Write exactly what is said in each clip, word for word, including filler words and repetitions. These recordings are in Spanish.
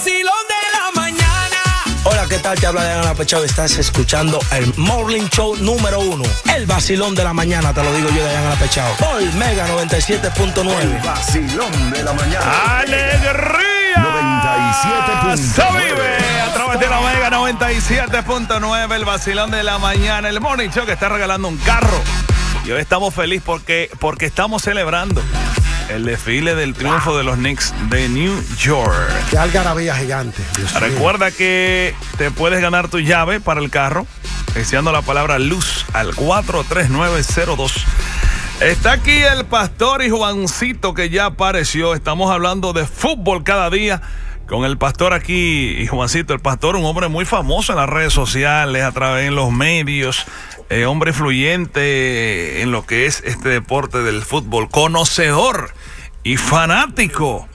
vacilón de la mañana. Hola, ¿qué tal? Te habla de Ana Pechado. Estás escuchando el Morning Show número uno. El vacilón de la mañana, te lo digo yo, de Ana Pechado. Por Mega noventa y siete punto nueve. El vacilón de la mañana. ¡Alegría! noventa y siete punto nueve. Se vive a través de la Mega noventa y siete punto nueve. El vacilón de la mañana. El Morning Show que está regalando un carro. Y hoy estamos felices porque, porque estamos celebrando el desfile del triunfo wow. de los Knicks de New York. Qué algarabía gigante. Dios Recuerda mío. que te puedes ganar tu llave para el carro deseando la palabra luz al cuatro tres nueve cero dos. Está aquí el pastor y Juancito que ya apareció. Estamos hablando de fútbol cada día con el pastor aquí y Juancito. El pastor, un hombre muy famoso en las redes sociales, a través de los medios. Eh, hombre influyente en lo que es este deporte del fútbol, conocedor y fanático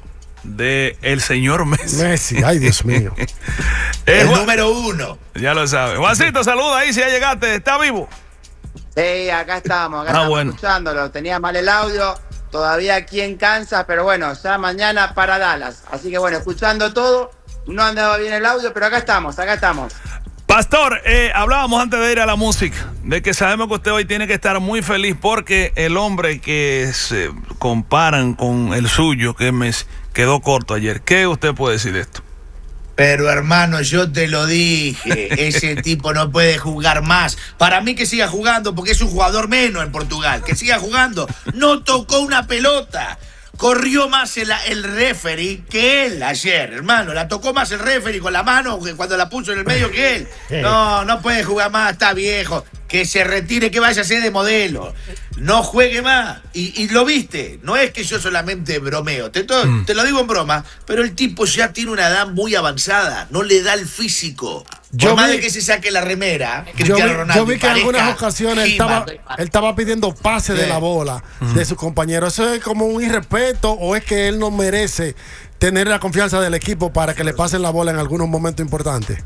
de el señor Messi. Messi, ay Dios mío. el Juan, número uno. Ya lo sabe. Juancito, saluda ahí si ya llegaste. ¿Está vivo? Sí, acá estamos, acá ah, estamos bueno. escuchándolo. Tenía mal el audio, todavía aquí en Kansas, pero bueno, ya mañana para Dallas. Así que bueno, escuchando todo, no andaba bien el audio, pero acá estamos, acá estamos. Pastor, eh, hablábamos antes de ir a la música, de que sabemos que usted hoy tiene que estar muy feliz porque el hombre que se comparan con el suyo, que me quedó corto ayer. ¿Qué usted puede decir de esto? Pero hermano, yo te lo dije, ese tipo no puede jugar más. Para mí que siga jugando, porque es un jugador menos en Portugal, que siga jugando. No tocó una pelota. Corrió más el, el referee que él ayer, hermano. La tocó más el referee con la mano que cuando la puso en el medio que él. No, no puede jugar más, está viejo. Que se retire, que vaya a ser de modelo. No juegue más. Y, y lo viste, no es que yo solamente bromeo. Te, to, mm. te lo digo en broma, pero el tipo ya tiene una edad muy avanzada. No le da el físico. Por yo más vi, de que se saque la remera, Cristiano Ronaldo. Yo vi que en algunas ocasiones él estaba, él estaba pidiendo pase sí. de la bola uh-huh. de su compañero. ¿Eso es como un irrespeto o es que él no merece tener la confianza del equipo para que le pasen la bola en algunos momentos importantes?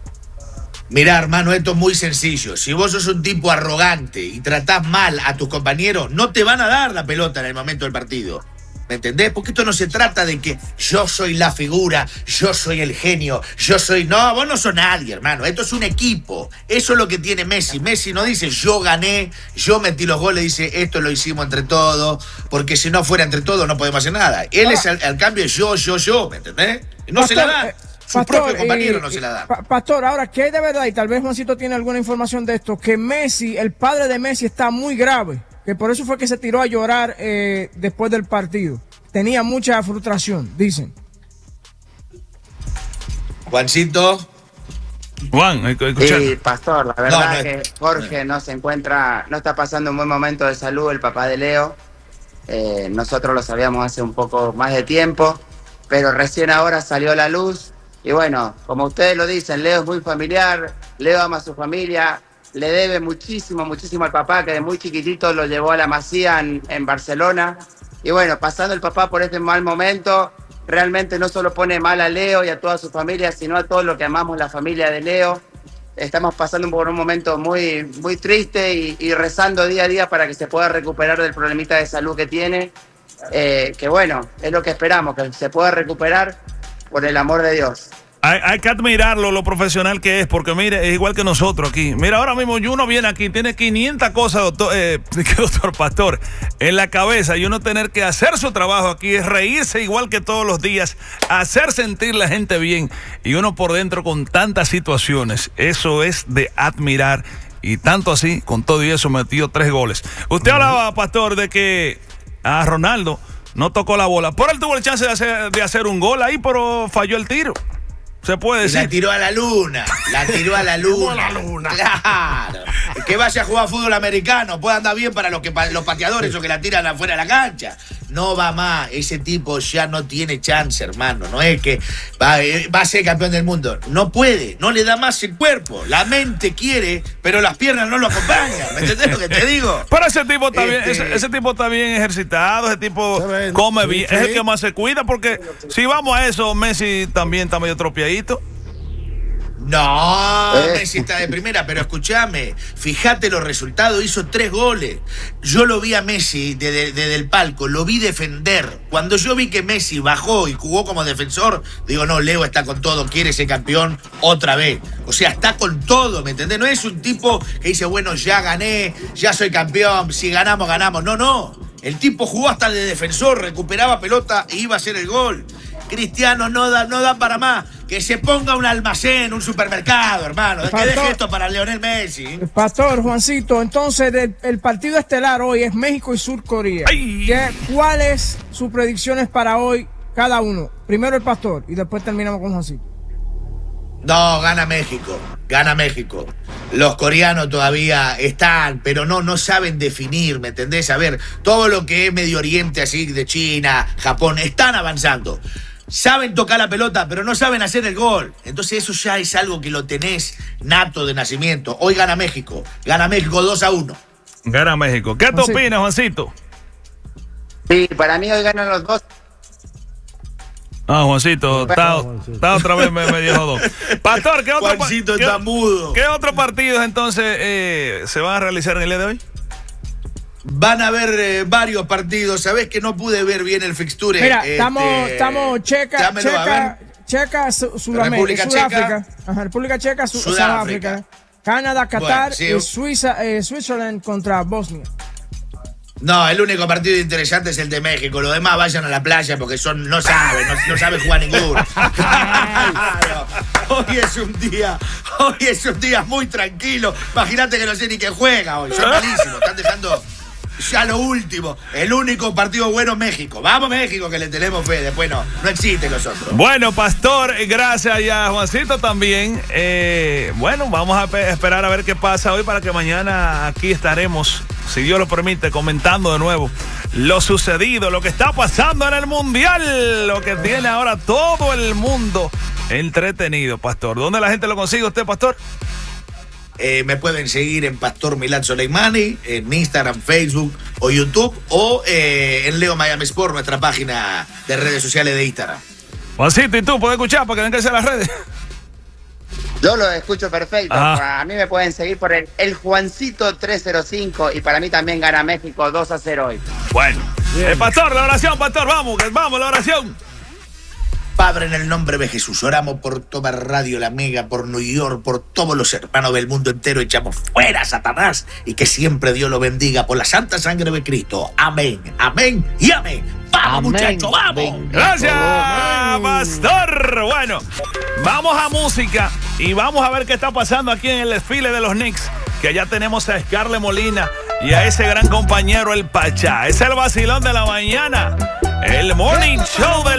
Mirá, hermano, esto es muy sencillo. Si vos sos un tipo arrogante y tratás mal a tus compañeros, no te van a dar la pelota en el momento del partido. ¿Me entendés? Porque esto no se trata de que yo soy la figura, yo soy el genio, yo soy... No, vos no sos nadie, hermano. Esto es un equipo. Eso es lo que tiene Messi. Messi no dice yo gané, yo metí los goles, dice esto lo hicimos entre todos, porque si no fuera entre todos no podemos hacer nada. Él ah. es al, al cambio yo, yo, yo, ¿me entendés? No Pastor, se la da. Su Pastor, propio compañero eh, no se la da. Pa Pastor, ahora, ¿qué hay de verdad? Y tal vez Juancito tiene alguna información de esto, que Messi, el padre de Messi, está muy grave, que por eso fue que se tiró a llorar eh, después del partido. Tenía mucha frustración, dicen. Juancito. Juan, escuchar. Sí, Pastor, la verdad no, no, que Jorge no se encuentra, no está pasando un buen momento de salud, el papá de Leo. Eh, nosotros lo sabíamos hace un poco más de tiempo, pero recién ahora salió a la luz. Y bueno, como ustedes lo dicen, Leo es muy familiar, Leo ama a su familia, le debe muchísimo, muchísimo al papá, que de muy chiquitito lo llevó a la Masía en, en Barcelona. Y bueno, pasando el papá por este mal momento, realmente no solo pone mal a Leo y a toda su familia, sino a todos los que amamos la familia de Leo. Estamos pasando por un momento muy, muy triste y, y rezando día a día para que se pueda recuperar del problemita de salud que tiene. Eh, que bueno, es lo que esperamos, que se pueda recuperar por el amor de Dios. Hay, hay que admirarlo, lo profesional que es, porque mire, es igual que nosotros aquí. Mira, ahora mismo uno viene aquí, tiene quinientas cosas, doctor, eh, doctor Pastor, en la cabeza, y uno tener que hacer su trabajo aquí, es reírse igual que todos los días, hacer sentir la gente bien, y uno por dentro con tantas situaciones. Eso es de admirar, y tanto así, con todo y eso, metió tres goles. Usted uh-huh. hablaba, Pastor, de que a Ronaldo no tocó la bola. Por él tuvo el chance de hacer, de hacer un gol ahí, pero falló el tiro. Se puede decir. La tiró a la luna. La tiró a la luna. a la luna. Claro. Que vaya a jugar fútbol americano. Puede andar bien para los, que, para los pateadores o que la tiran afuera de la cancha. No va más. Ese tipo ya no tiene chance, hermano. No es que va, va a ser campeón del mundo. No puede. No le da más el cuerpo. La mente quiere, pero las piernas no lo acompañan. ¿Me entendés lo que te digo? Pero ese tipo está bien, este... ese, ese tipo está bien ejercitado. Ese tipo come sí, bien. Sí. Es el que más se cuida. Porque si vamos a eso, Messi también está medio tropiadito. No, ¿Eh? Messi está de primera, pero escúchame, fíjate los resultados, hizo tres goles. Yo lo vi a Messi desde, desde el palco, lo vi defender. Cuando yo vi que Messi bajó y jugó como defensor, digo, no, Leo está con todo, quiere ser campeón otra vez. O sea, está con todo, ¿me entendés? No es un tipo que dice, bueno, ya gané, ya soy campeón, si ganamos, ganamos. No, no. El tipo jugó hasta de defensor, recuperaba pelota e iba a hacer el gol. Cristiano no da, no da para más. Que se ponga un almacén, un supermercado, hermano. Que Pastor, deje esto para Lionel Messi. Pastor, Juancito, entonces del, el partido estelar hoy es México y Sur Corea. ¿Qué, ¿Cuáles sus predicciones para hoy cada uno? Primero el Pastor y después terminamos con Juancito. No, gana México, gana México. Los coreanos todavía están, pero no, no saben definir, ¿me entendés? A ver, todo lo que es Medio Oriente, así de China, Japón, están avanzando. Saben tocar la pelota, pero no saben hacer el gol. Entonces eso ya es algo que lo tenés nato de nacimiento. Hoy gana México, gana México dos a uno. Gana México. ¿Qué te Juancito. opinas, Juancito? Sí, para mí hoy ganan los dos. Ah, Juancito, está, está otra vez me, me dijo dos. Pastor, ¿qué otro, pa- Juancito qué- está mudo. ¿qué otros partidos entonces eh, se van a realizar en el día de hoy? Van a haber eh, varios partidos. Sabés que no pude ver bien el fixture. Mira, este, estamos, estamos Checa, dámelo, a Checa, ver. Checa, Su- Sudamérica, República Sudáfrica, Checa. Ajá, República Checa, Su- Sudáfrica. Sudáfrica, Canadá, Qatar Bueno, sí. y Suiza, eh, Switzerland contra Bosnia. No, el único partido interesante es el de México. Los demás vayan a la playa porque son no saben, no, no saben jugar ninguno. Claro. Hoy es un día, hoy es un día muy tranquilo. Imagínate que no sé ni quién juega hoy. Son malísimos. Están dejando ya lo último. El único partido bueno, México. Vamos, México, que le tenemos fe. Después no, no existen los otros. Bueno, Pastor, gracias y a Juancito también. Eh, bueno, vamos a pe- esperar a ver qué pasa hoy para que mañana aquí estaremos, si Dios lo permite, comentando de nuevo lo sucedido, lo que está pasando en el Mundial, lo que tiene ahora todo el mundo entretenido, Pastor. ¿Dónde la gente lo consigue usted, Pastor? Eh, me pueden seguir en Pastor Milán Soleimani, en Instagram, Facebook o YouTube, o eh, en Leo Miami Sport, nuestra página de redes sociales de Instagram. Juancito, ¿y tú puedes escuchar para que vengan a las redes? Yo lo escucho perfecto. Ah. A mí me pueden seguir por el, el Juancito tres cero cinco y para mí también gana México dos a cero hoy. Bueno, el Pastor, la oración, Pastor, vamos, que vamos, la oración. Padre, en el nombre de Jesús, oramos por toda Radio La Mega, por New York, por todos los hermanos del mundo entero. Echamos fuera a Satanás y que siempre Dios lo bendiga por la santa sangre de Cristo. Amén, amén y amén. ¡Vamos, muchachos, vamos! Gracias, Pastor. Bueno, vamos a música y vamos a ver qué está pasando aquí en el desfile de los Knicks. Que allá tenemos a Scarlett Molina y a ese gran compañero, el Pachá. Es el vacilón de la mañana, el Morning Show de